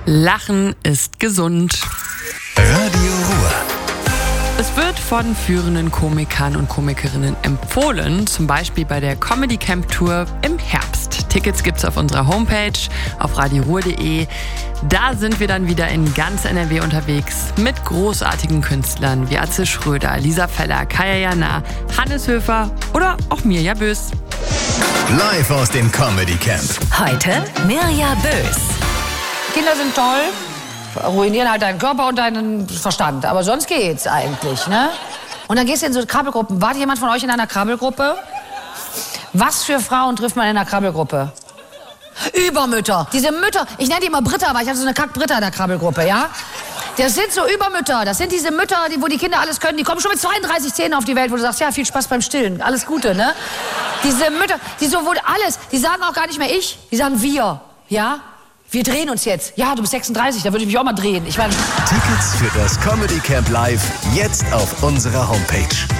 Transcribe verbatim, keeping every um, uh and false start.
Lachen ist gesund. Radio Ruhr. Es wird von führenden Komikern und Komikerinnen empfohlen, zum Beispiel bei der Comedy Camp Tour im Herbst. Tickets gibt's auf unserer Homepage auf radio ruhr punkt de. Da sind wir dann wieder in ganz N R W unterwegs mit großartigen Künstlern wie Atze Schröder, Lisa Feller, Kaya Jana, Hannes Höfer oder auch Mirja Bös. Live aus dem Comedy Camp. Heute Mirja Bös. Kinder sind toll, ruinieren halt deinen Körper und deinen Verstand. Aber sonst geht's eigentlich, ne? Und dann gehst du in so Krabbelgruppen. War jemand von euch in einer Krabbelgruppe? Was für Frauen trifft man in einer Krabbelgruppe? Übermütter. Diese Mütter, ich nenne die immer Britta, weil ich hatte so eine Kack-Britta in der Krabbelgruppe, ja? Das sind so Übermütter. Das sind diese Mütter, die, wo die Kinder alles können. Die kommen schon mit zweiunddreißig Zähnen auf die Welt, wo du sagst, ja, viel Spaß beim Stillen. Alles Gute, ne? Diese Mütter, die so wohl alles, die sagen auch gar nicht mehr ich, die sagen wir, ja? Wir drehen uns jetzt. Ja, du bist sechsunddreißig, da würde ich mich auch mal drehen. Ich meine... Tickets für das Comedy Camp Live jetzt auf unserer Homepage.